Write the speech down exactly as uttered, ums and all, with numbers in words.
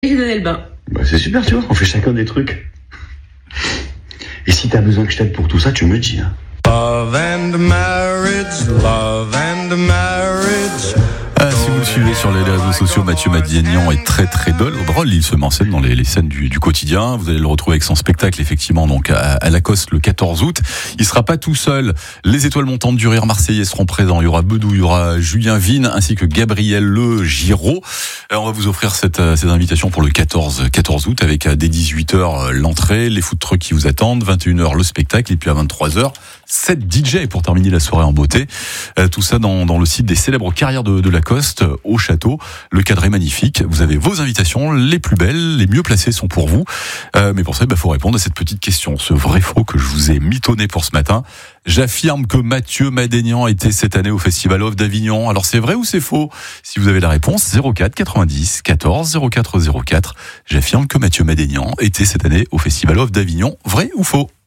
J'ai donné le bain. Bah, c'est super, tu vois, on fait chacun des trucs. Et si t'as besoin que je t'aide pour tout ça, tu me dis. Hein. Love and marriage, love and marriage. Ah, si vous le suivez sur les réseaux sociaux, Mathieu Madénian est très très drôle. Il se met en scène dans les, les scènes du, du quotidien. Vous allez le retrouver avec son spectacle, effectivement, donc à, à Lacoste le quatorze août. Il sera pas tout seul. Les étoiles montantes du rire marseillais seront présents. Il y aura Bedou, il y aura Julien Vigne ainsi que Gabriel Le Giraud. Alors, on va vous offrir cette, cette invitation pour le quatorze août avec dès dix-huit heures l'entrée, les food trucks qui vous attendent, vingt et une heures le spectacle et puis à vingt-trois heures sept D J pour terminer la soirée en beauté. Euh, tout ça dans, dans le site des célèbres carrières de, de Lacoste au château. Le cadre est magnifique. Vous avez vos invitations, les plus belles, les mieux placées sont pour vous. Euh, mais pour ça, il bah, faut répondre à cette petite question. Ce vrai-faux que je vous ai mitonné pour ce matin. J'affirme que Mathieu Madénian était cette année au Festival of d'Avignon. Alors c'est vrai ou c'est faux? Si vous avez la réponse, zéro quatre quatre-vingt-dix quatorze zéro quatre zéro quatre. J'affirme que Mathieu Madénian était cette année au Festival of d'Avignon. Vrai ou faux?